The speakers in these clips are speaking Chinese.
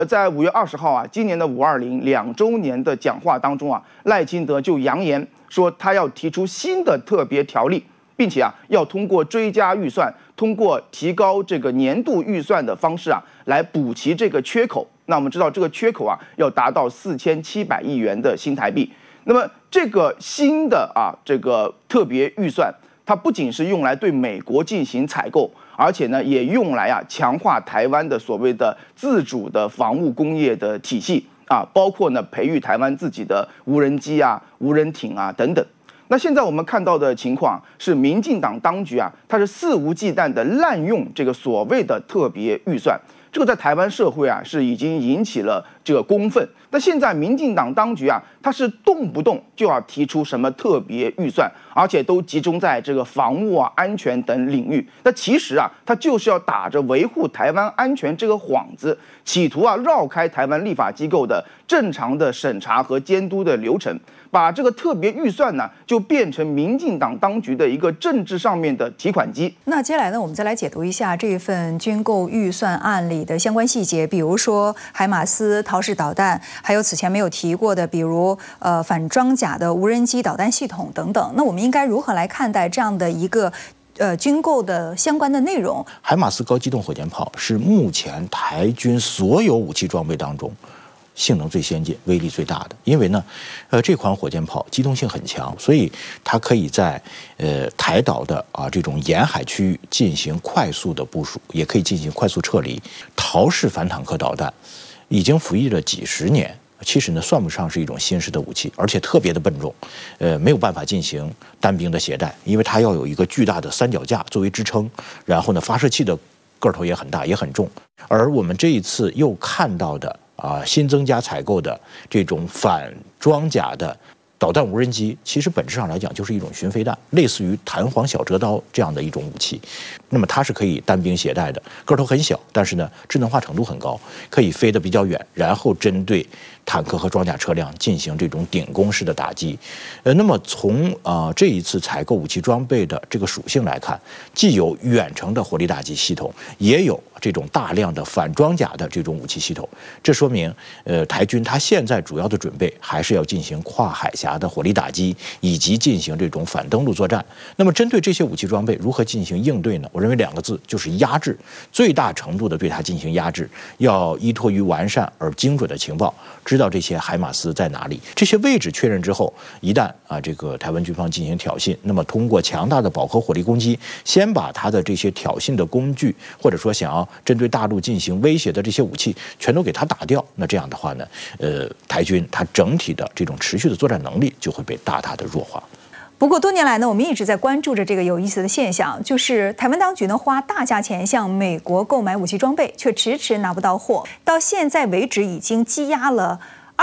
在5月20号啊，今年的520周年的讲话当中啊，赖清德就扬言说，他要提出新的特别条例，并且啊，要通过追加预算，通过提高这个年度预算的方式啊，来补齐这个缺口。那我们知道，这个缺口啊，要达到4700亿元的新台币。那么这个新的这个特别预算，它不仅是用来对美国进行采购，而且呢，也用来强化台湾的所谓的自主的防务工业的体系包括呢培育台湾自己的无人机无人艇等等。那现在我们看到的情况是，民进党当局它是肆无忌惮的滥用这个所谓的特别预算，这个在台湾社会是已经引起了这个公愤。那现在民进党当局它是动不动就要提出什么特别预算，而且都集中在这个防务安全等领域。那其实它就是要打着维护台湾安全这个幌子，企图绕开台湾立法机构的正常的审查和监督的流程，把这个特别预算呢就变成民进党当局的一个政治上面的提款机。 那接下来呢，我们再来解读一下这份军购预算案里的相关细节，比如说海马斯陶式导弹，还有此前没有提过的，比如反装甲的无人机导弹系统等等。那我们应该如何来看待这样的一个军购的相关的内容？ 海马斯高机动火箭炮是目前台军所有武器装备当中性能最先进、威力最大的。因为呢，这款火箭炮机动性很强，所以它可以在台岛的这种沿海区域进行快速的部署，也可以进行快速撤离。陶式反坦克导弹已经服役了几十年，其实呢算不上是一种新式的武器，而且特别的笨重，没有办法进行单兵的携带，因为它要有一个巨大的三脚架作为支撑，然后呢发射器的个头也很大也很重。而我们这一次又看到的新增加采购的这种反装甲的导弹无人机，其实本质上来讲就是一种巡飞弹，类似于弹簧小折刀这样的一种武器。那么它是可以单兵携带的，个头很小，但是呢智能化程度很高，可以飞得比较远，然后针对坦克和装甲车辆进行这种顶攻式的打击。那么从这一次采购武器装备的这个属性来看，既有远程的火力打击系统，也有这种大量的反装甲的这种武器系统。这说明台军它现在主要的准备还是要进行跨海峡的火力打击，以及进行这种反登陆作战。那么针对这些武器装备如何进行应对呢？我认为2个字，就是压制，最大程度的对它进行压制，要依托于完善而精准的情报，知道这些海马斯在哪里，这些位置确认之后，一旦这个台湾军方进行挑衅，那么通过强大的饱和火力攻击，先把它的这些挑衅的工具，或者说想要针对大陆进行威胁的这些武器，全都给它打掉。那这样的话呢，台军它整体的这种持续的作战能力就会被大大的弱化。 不过多年来呢，我们一直在关注着这个有意思的现象，就是台湾当局呢花大价钱向美国购买武器装备，却迟迟拿不到货。到现在为止，已经积压了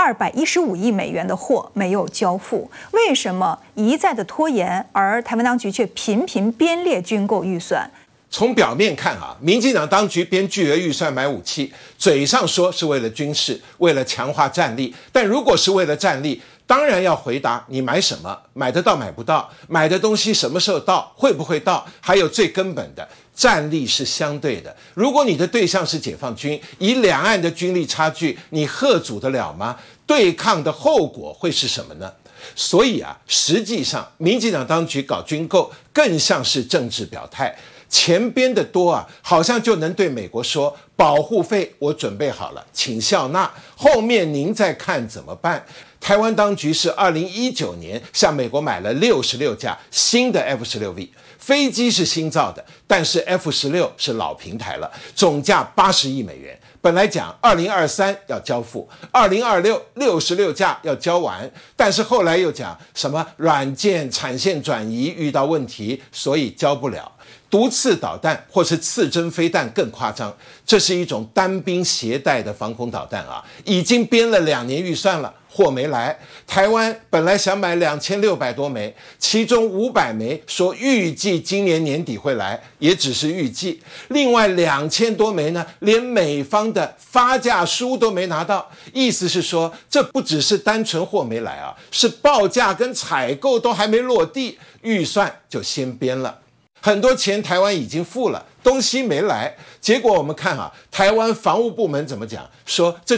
215亿美元的货没有交付。为什么一再的拖延，而台湾当局却频频编列军购预算？ 从表面看民进党当局编巨额预算买武器，嘴上说是为了军事，为了强化战力，但如果是为了战力，当然要回答你买什么，买得到买不到，买的东西什么时候到，会不会到，还有最根本的战力是相对的。如果你的对象是解放军，以两岸的军力差距，你吓阻得了吗？对抗的后果会是什么呢？所以实际上民进党当局搞军购更像是政治表态，前边的多好像就能对美国说，保护费我准备好了，请笑纳，后面您再看怎么办。台湾当局是2019年向美国买了66架新的 F-16V， 飞机是新造的，但是 F-16是老平台了，总价80亿美元。本来讲2023要交付，2026 66架要交完，但是后来又讲什么软件产线转移遇到问题，所以交不了。毒刺导弹或是刺针飞弹更夸张，这是一种单兵携带的防空导弹已经编了2年预算了，货没来。台湾本来想买2600多枚，其中500枚说预计今年年底会来，也只是预计。另外2000多枚呢，连美方的发价书都没拿到，意思是说，这不只是单纯货没来是报价跟采购都还没落地，预算就先编了。 很多钱台湾已经付了，东西没来。结果我们看啊，台湾防务部门怎么讲？说这